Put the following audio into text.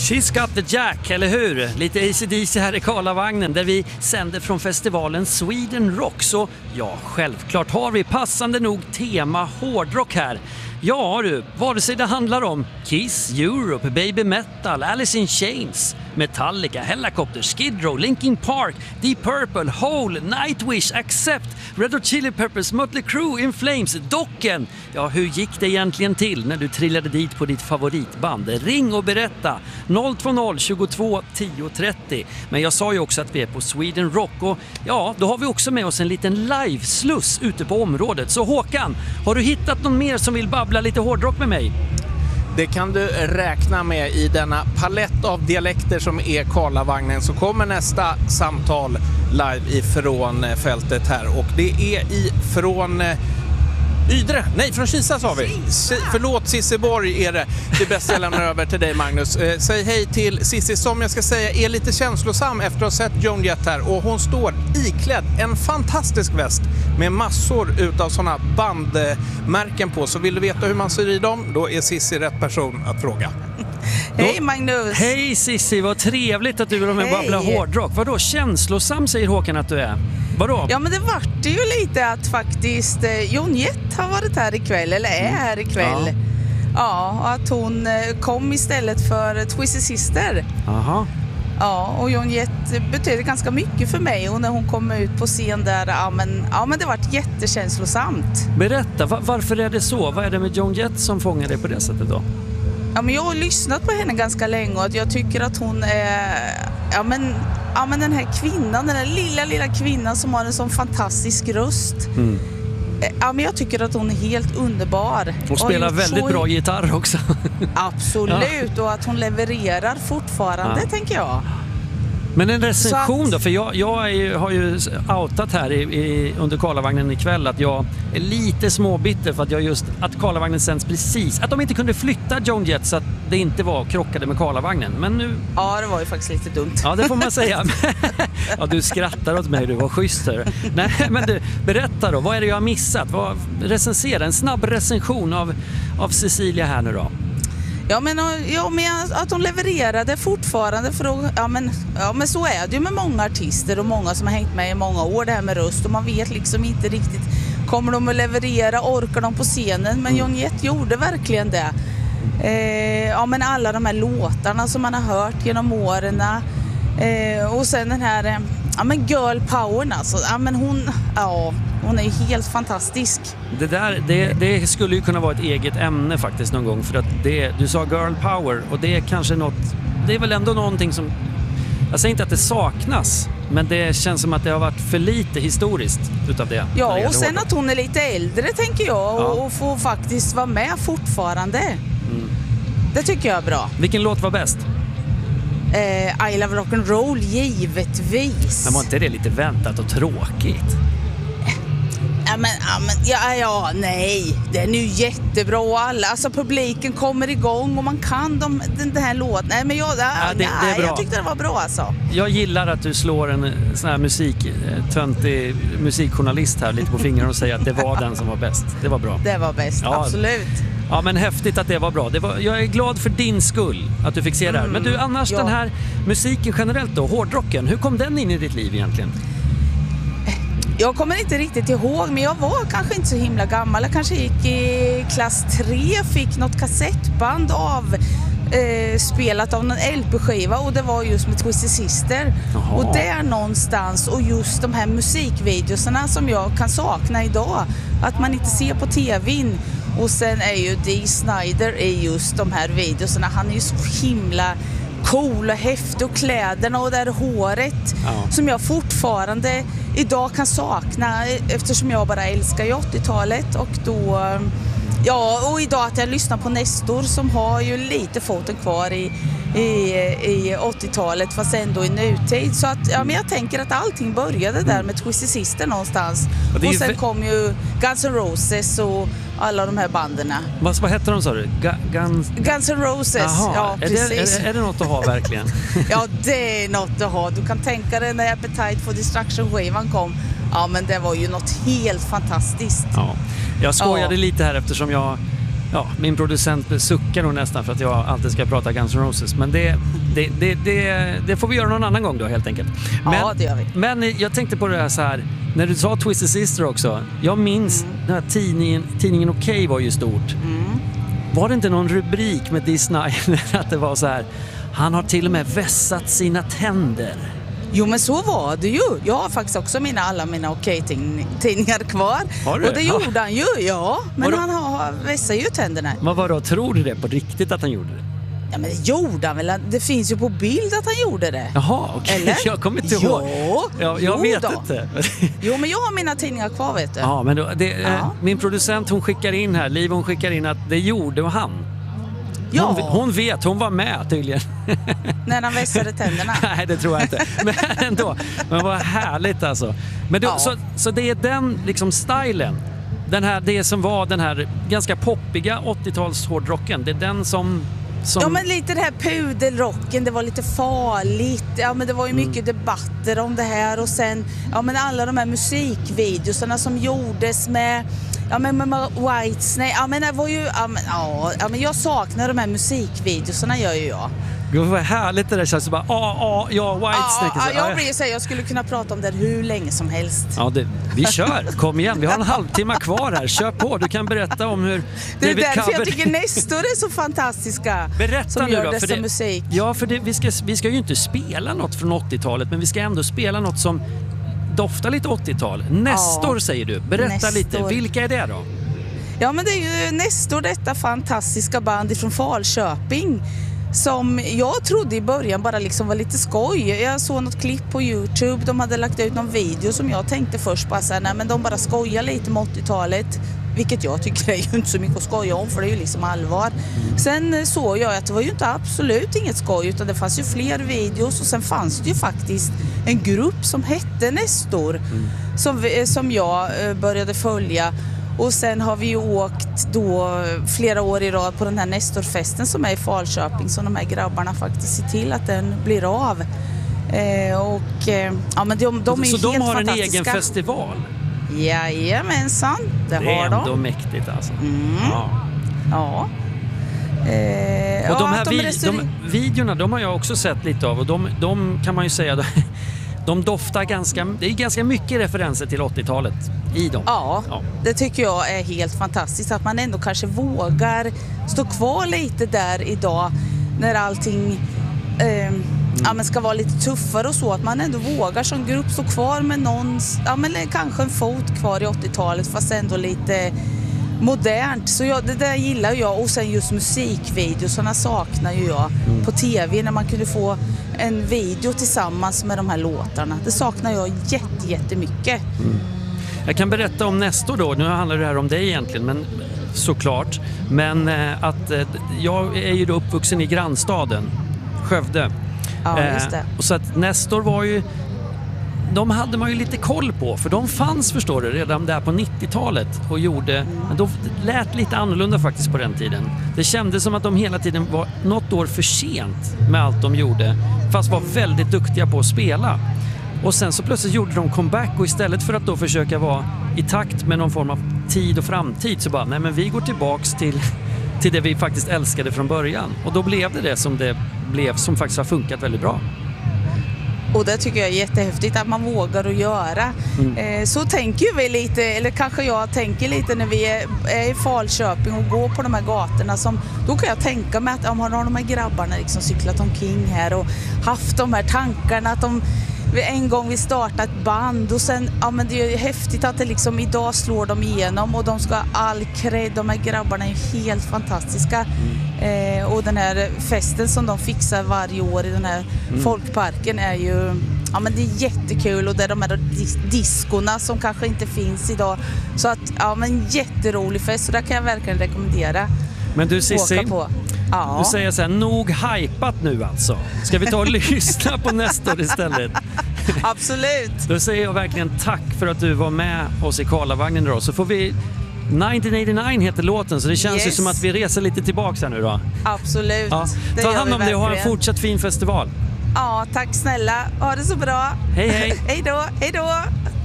She's got the jack, eller hur? Lite AC/DC här i Karlavagnen där vi sänder från festivalen Sweden Rock. Så ja, självklart har vi passande nog tema hårdrock här. Ja du, vare sig det handlar om Kiss, Europe, Baby Metal, Alice in Chains, Metallica, Hellacopter, Skid Row, Linkin Park, Deep Purple, Hole, Nightwish, Accept, Red Hot Chili Peppers, Mötley Crüe, In Flames, Dokken. Ja, hur gick det egentligen till när du trillade dit på ditt favoritband? Ring och berätta 020 22 10 30. Men jag sa ju också att vi är på Sweden Rock och ja, då har vi också med oss en liten live-sluss ute på området. Så Håkan, har du hittat någon mer som vill babbla lite hårdrock med mig? Det kan du räkna med i denna palett av dialekter som är Karlavagnen, så kommer nästa samtal live ifrån fältet här och det är ifrån Ydre, nej från Kisa sa vi. Förlåt Sisseborg är det. Det bästa jag lämnar över till dig Magnus. Säg hej till Sissi som jag ska säga är lite känslosam efter att ha sett Joan Jett här och hon står iklädd en fantastisk väst med massor utav sådana bandmärken på. Så vill du veta hur man syr i dem, då är Sissi rätt person att fråga. Hej Magnus! Hej Sissi, vad trevligt att du vill med babbla hårdrock. Vadå, känslosam säger Håkan att du är? Vadå? Ja men det vart ju lite att faktiskt Joan Jett har varit här ikväll, eller är här ikväll. Ja, och att hon kom istället för Twisted Sister. Aha. Ja, och Joan Jett betyder ganska mycket för mig och när hon kom ut på scen där, ja men det vart jättekänslosamt. Berätta, varför är det så? Vad är det med Joan Jett som fångar dig på det sättet då? Ja, men jag har lyssnat på henne ganska länge och jag tycker att hon är, ja men den här kvinnan, den här lilla kvinnan som har en sån fantastisk röst. Ja, men jag tycker att hon är helt underbar. Hon spelar väldigt bra gitarr också. Absolut, och att hon levererar fortfarande, tänker jag. Men en recension då, för jag har ju outat här under Karlavagnen ikväll att jag är lite småbitter för att att Karlavagnen sänds precis, att de inte kunde flytta Joan Jett så att det inte var krockade med Karlavagnen. Men nu... Ja, det var ju faktiskt lite dumt. Ja, det får man säga. Ja, du skrattar åt mig, du var schysst. Nej, men du, berätta då, vad är det jag har missat? Recensera, en snabb recension av Cecilia här nu då. Ja men att hon levererade fortfarande för att, ja men så är det ju med många artister och många som har hängt med i många år, det här med röst, och man vet liksom inte riktigt, kommer de att leverera, orkar de på scenen, men Joan Jett gjorde verkligen det. Ja men alla de här låtarna som man har hört genom åren, och sen den här, ja men girl powern alltså, ja men hon är ju helt fantastisk. Det skulle ju kunna vara ett eget ämne faktiskt någon gång, för att du sa girl power och det är kanske det är väl ändå någonting som, jag säger inte att det saknas, men det känns som att det har varit för lite historiskt utav det. Ja, och sen att hon är lite äldre tänker jag och får faktiskt vara med fortfarande. Det tycker jag är bra. Vilken låt var bäst? I Love Rock'n'Roll, givetvis. Men var inte det lite väntat och tråkigt? Nej, det är nu jättebra och alla, alltså publiken kommer igång och man kan den här låten. Nej, men jag tyckte det var bra alltså. Jag gillar att du slår en sån här töntig musikjournalist här lite på fingrarna och säger att det var den som var bäst. Det var bra. Det var bäst, absolut. Ja, men häftigt att det var bra. Jag är glad för din skull att du fick se det här. Men du, annars den här musiken generellt då, hårdrocken, hur kom den in i ditt liv egentligen? Jag kommer inte riktigt ihåg, men jag var kanske inte så himla gammal. Jag kanske gick i klass 3, fick något kassettband spelat av någon LP-skiva och det var just med Twisted Sister. Aha. Och där någonstans, och just de här musikvideorna som jag kan sakna idag, att man inte ser på tvn. Och sen är ju Dee Snider i just de här videorna, han är ju så himla cool och häftig, och kläderna och det här håret som jag fortfarande idag kan sakna, eftersom jag bara älskar 80-talet. Och då, och idag att jag lyssnar på Nestor som har ju lite foten kvar i 80-talet fast ändå i nutid. Så att, men jag tänker att allting började där med Twisted Sister någonstans. Och sen kom ju Guns N' Roses och alla de här banderna. Vad heter de, sa du? Guns N' Roses. Aha. Ja, precis. Är det något att ha verkligen? Ja, det är något att ha. Du kan tänka dig när Appetite for Destruction-skivan kom. Ja, men det var ju något helt fantastiskt. Ja. Jag skojade lite här eftersom jag Ja, min producent suckar nog nästan för att jag alltid ska prata Guns N' Roses. Men det får vi göra någon annan gång då helt enkelt. Ja, det gör vi. Men jag tänkte på det här så här, när du sa Twisted Sister också. Jag minns den här tidningen Okej var ju stort. Var det inte någon rubrik med Dee Snider att det var så här, han har till och med vässat sina tänder? Jo, men så var det ju. Jag har faktiskt också alla mina Okej-tidningar kvar. Har du? Och det gjorde han ju, ja. Men han vässar ju tänderna. Men vadå, tror du det på riktigt att han gjorde det? Ja, men det gjorde han väl. Det finns ju på bild att han gjorde det. Jaha, okej. Eller? Jag kommer inte ihåg. Jag vet inte. Jo, men jag har mina tidningar kvar, vet du. Ja, men då, min producent, hon skickar in här, Liv, hon skickar in att det gjorde han. Hon vet, hon var med tydligen. När han vässade tänderna. Nej, det tror jag inte. Men ändå, men vad härligt alltså. Men då, så det är den liksom stilen. Det som var den här ganska poppiga 80-tals hårdrocken. Det är den som... Ja, men lite det här pudelrocken, det var lite farligt. Ja, men det var ju mycket debatter om det här. Och sen, ja, men alla de här musikvideorna som gjordes med Whitesnake. Ja, men det var ju, men jag saknar de här musikvideorna, gör ju jag. Gud, vad härligt det där känns. Bara, Whitesnake. Jag blir så här, jag skulle kunna prata om det hur länge som helst. Ja, vi kör. Kom igen, vi har en halvtimme kvar här. Kör på, du kan berätta om hur... Det är därför jag tycker Nestor är så fantastiska. Berätta som nu gör då, dessa musik. Ja, för vi ska ju inte spela något från 80-talet, men vi ska ändå spela något som doftar lite 80-tal. Nestor säger du. Berätta Nestor. lite. Vilka är det då? Ja, men det är ju Nestor, detta fantastiska band från Falköping. Som jag trodde i början bara liksom var lite skoj. Jag såg något klipp på YouTube. De hade lagt ut någon video som jag tänkte först bara såhär, nej men de bara skojar lite med 80-talet. Vilket jag tycker är ju inte så mycket att skoja om, för det är ju liksom allvar. Sen såg jag att det var ju inte absolut inget skoj, utan det fanns ju fler videos. Och sen fanns det ju faktiskt en grupp som hette Nestor. Som jag började följa. Och sen har vi ju åkt då flera år i rad på den här Nestorfesten som är i Falköping, så de här grabbarna faktiskt ser till att den blir av. Ja, men de är så helt de har fantastiska. En egen festival? Jajamensan, det har de. Det är ändå mäktigt alltså. Ja. Och de här videorna, de har jag också sett lite av, och de kan man ju säga... De doftar det är ganska mycket referenser till 80-talet i dem. Ja, det tycker jag är helt fantastiskt. Att man ändå kanske vågar stå kvar lite där idag när allting ska vara lite tuffare och så. Att man ändå vågar som grupp stå kvar med kanske en fot kvar i 80-talet, fast ändå lite modernt. Så det där gillar jag. Och sen just musikvideosarna saknar ju jag på tv, när man kunde få en video tillsammans med de här låtarna. Det saknar jag jättemycket. Jag kan berätta om Nestor då. Nu handlar det här om dig egentligen, men såklart. Men att jag är ju då uppvuxen i grannstaden Skövde. Ja, just det. Och så att Nestor var ju... De hade man ju lite koll på, för de fanns, förstår du, redan där på 90-talet och gjorde, men de lät lite annorlunda faktiskt på den tiden. Det kändes som att de hela tiden var något år för sent med allt de gjorde, fast var väldigt duktiga på att spela. Och sen så plötsligt gjorde de comeback, och istället för att då försöka vara i takt med någon form av tid och framtid, så bara, nej men vi går tillbaks till det vi faktiskt älskade från början. Och då blev det som faktiskt har funkat väldigt bra. Och det tycker jag är jättehäftigt att man vågar att göra. Så tänker vi lite, eller kanske jag tänker lite när vi är i Falköping och går på de här gatorna. Då kan jag tänka mig att har de här grabbarna liksom cyklat omkring här och haft de här tankarna att de en gång vill starta ett band. Och sen, men det är ju häftigt att det liksom idag slår de igenom, och de ska ha all cred. De här grabbarna är ju helt fantastiska. Och den här festen som de fixar varje år i den här folkparken är ju, men det är jättekul. Och det är de här diskorna som kanske inte finns idag. Så att, men jätterolig fest, så där kan jag verkligen rekommendera. Men du Cissi, du säger så här, nog hypat nu alltså. Ska vi ta och lyssna på Nestor istället? Absolut. Då säger jag verkligen tack för att du var med oss i Karlavagnen då. Så får vi 1989 heter låten, så det känns ju som att vi reser lite tillbaka här nu då. Absolut. Ja. Ta hand om det och ha en fortsatt fin festival. Ja, tack snälla. Ha det så bra. Hej hej. Hej då.